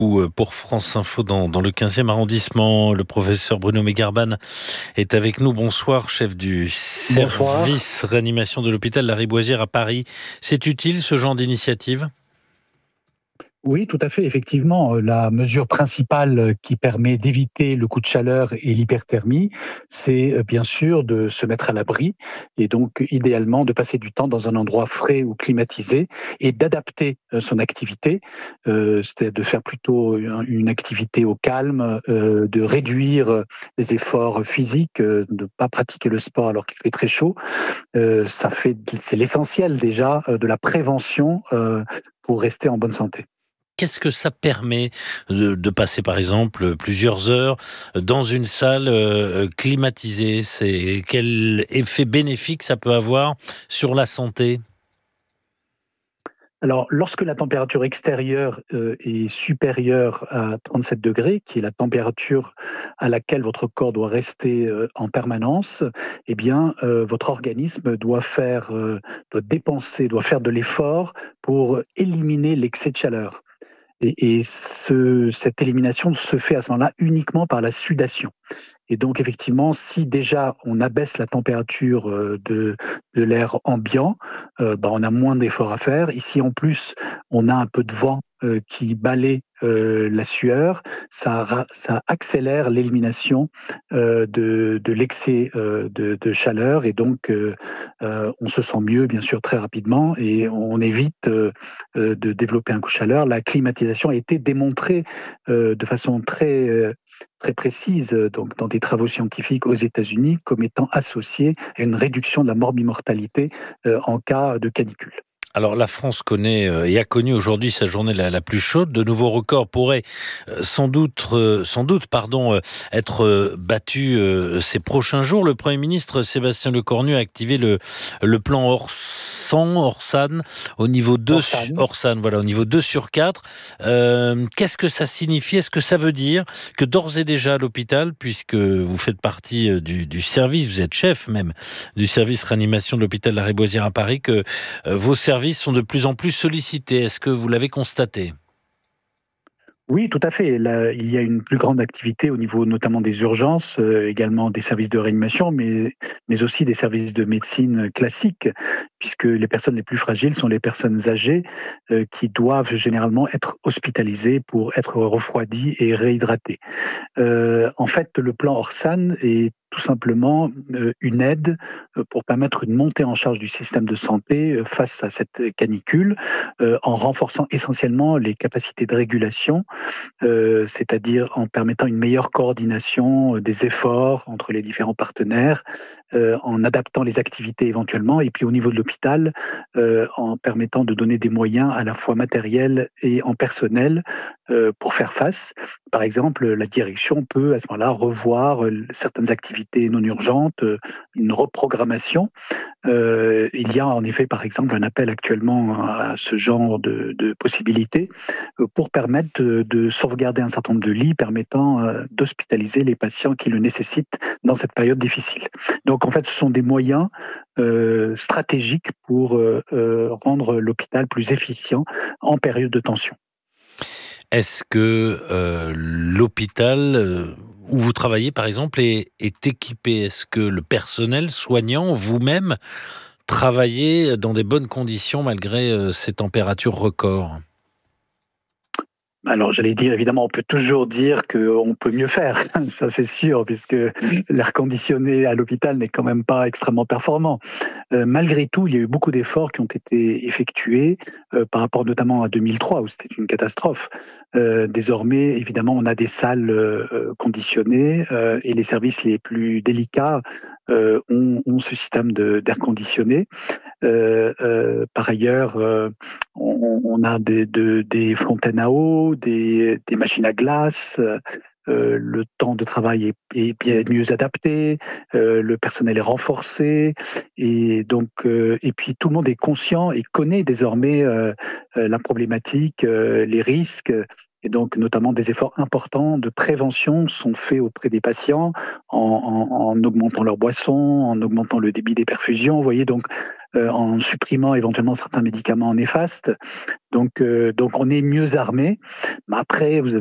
Ou pour France Info dans le 15e arrondissement. Le professeur Bruno Megarban est avec nous. Bonsoir, chef du Bonsoir. service réanimation de l'hôpital Lariboisière à Paris. C'est utile ce genre d'initiative ? Oui, tout à fait. Effectivement, la mesure principale qui permet d'éviter le coup de chaleur et l'hyperthermie, c'est bien sûr de se mettre à l'abri et donc idéalement de passer du temps dans un endroit frais ou climatisé et d'adapter son activité, c'est de faire plutôt une activité au calme, de réduire les efforts physiques, de ne pas pratiquer le sport alors qu'il fait très chaud. C'est l'essentiel déjà de la prévention pour rester en bonne santé. Qu'est-ce que ça permet de passer, par exemple, plusieurs heures dans une salle climatisée ? Quel effet bénéfique ça peut avoir sur la santé ? Alors, lorsque la température extérieure est supérieure à 37 degrés, qui est la température à laquelle votre corps doit rester en permanence, eh bien, votre organisme doit dépenser, doit faire de l'effort pour éliminer l'excès de chaleur. Cette élimination se fait à ce moment-là uniquement par la sudation. Et donc effectivement, si déjà on abaisse la température de l'air ambiant, on a moins d'efforts à faire. Ici en plus, on a un peu de vent qui balaie la sueur, ça accélère l'élimination de l'excès de chaleur et donc on se sent mieux bien sûr très rapidement et on évite de développer un coup de chaleur. La climatisation a été démontrée de façon très précise donc dans des travaux scientifiques aux États-Unis comme étant associée à une réduction de la morbimortalité en cas de canicule. Alors la France connaît et a connu aujourd'hui sa journée la plus chaude. De nouveaux records pourraient être battus ces prochains jours. Le Premier ministre Sébastien Lecornu a activé le plan Orsan au niveau 2 Orsan. Orsan, voilà, au niveau 2 sur 4. Qu'est-ce que ça signifie ? Est-ce que ça veut dire que d'ores et déjà à l'hôpital, puisque vous faites partie du service, vous êtes chef même du service réanimation de l'hôpital Lariboisière à Paris, que vos services sont de plus en plus sollicités. Est-ce que vous l'avez constaté ? Oui, tout à fait. Là, il y a une plus grande activité au niveau notamment des urgences, également des services de réanimation, mais aussi des services de médecine classique, puisque les personnes les plus fragiles sont les personnes âgées qui doivent généralement être hospitalisées pour être refroidies et réhydratées. En fait, le plan Orsan est tout simplement une aide pour permettre une montée en charge du système de santé face à cette canicule, en renforçant essentiellement les capacités de régulation, c'est-à-dire en permettant une meilleure coordination des efforts entre les différents partenaires, en adaptant les activités éventuellement, et puis au niveau de l'hôpital, en permettant de donner des moyens à la fois matériels et en personnel pour faire face. Par exemple, la direction peut à ce moment-là revoir certaines activités non urgentes, une reprogrammation. Il y a en effet, par exemple, un appel actuellement à ce genre de possibilités pour permettre de sauvegarder un certain nombre de lits permettant d'hospitaliser les patients qui le nécessitent dans cette période difficile. Donc en fait, ce sont des moyens stratégiques pour rendre l'hôpital plus efficient en période de tension. Est-ce que l'hôpital où vous travaillez, par exemple, est équipé ? Est-ce que le personnel soignant, vous-même, travaillez dans des bonnes conditions malgré ces températures records ? Alors, j'allais dire, évidemment, on peut toujours dire qu'on peut mieux faire, ça c'est sûr, puisque l'air conditionné à l'hôpital n'est quand même pas extrêmement performant. Malgré tout, il y a eu beaucoup d'efforts qui ont été effectués par rapport notamment à 2003, où c'était une catastrophe. Désormais, évidemment, on a des salles conditionnées et les services les plus délicats ont ce système d'air conditionné. Par ailleurs, on a des fontaines à eau, des machines à glace. Le temps de travail est bien mieux adapté, le personnel est renforcé et puis tout le monde est conscient et connaît désormais la problématique, les risques Et donc, notamment, des efforts importants de prévention sont faits auprès des patients en augmentant leur boisson, en augmentant le débit des perfusions, vous voyez, donc en supprimant éventuellement certains médicaments néfastes. Donc on est mieux armé. Mais après, vous